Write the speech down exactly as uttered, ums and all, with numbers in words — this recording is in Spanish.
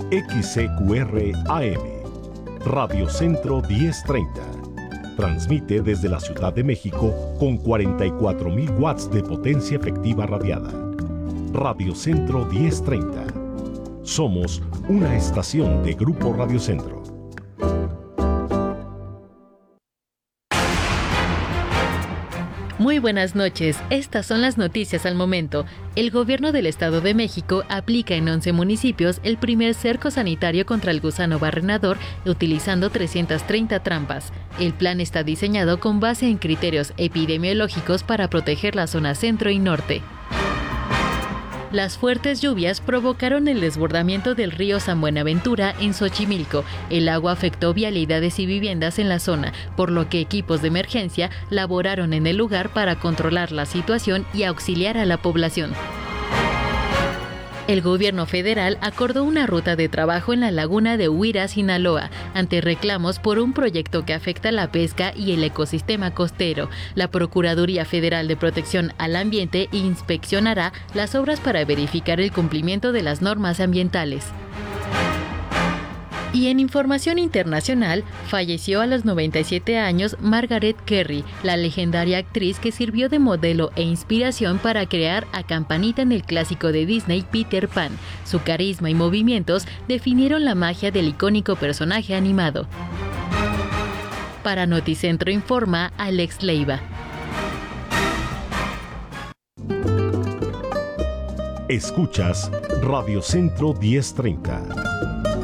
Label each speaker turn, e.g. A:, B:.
A: X C Q R A M, Radio Centro diez treinta. Transmite desde la Ciudad de México con cuarenta y cuatro mil watts de potencia efectiva radiada. Radio Centro diez treinta. Somos una estación de Grupo Radio Centro.
B: Muy buenas noches, estas son las noticias al momento. El gobierno del Estado de México aplica en once municipios el primer cerco sanitario contra el gusano barrenador utilizando trescientas treinta trampas. El plan está diseñado con base en criterios epidemiológicos para proteger la zona centro y norte. Las fuertes lluvias provocaron el desbordamiento del río San Buenaventura en Xochimilco. El agua afectó vialidades y viviendas en la zona, por lo que equipos de emergencia laboraron en el lugar para controlar la situación y auxiliar a la población. El gobierno federal acordó una ruta de trabajo en la laguna de Huira, Sinaloa, ante reclamos por un proyecto que afecta la pesca y el ecosistema costero. La Procuraduría Federal de Protección al Ambiente inspeccionará las obras para verificar el cumplimiento de las normas ambientales. Y en información internacional, falleció a los noventa y siete años Margaret Kerry, la legendaria actriz que sirvió de modelo e inspiración para crear a Campanita en el clásico de Disney Peter Pan. Su carisma y movimientos definieron la magia del icónico personaje animado. Para Noticentro informa Alex Leiva.
A: Escuchas Radio Centro diez treinta.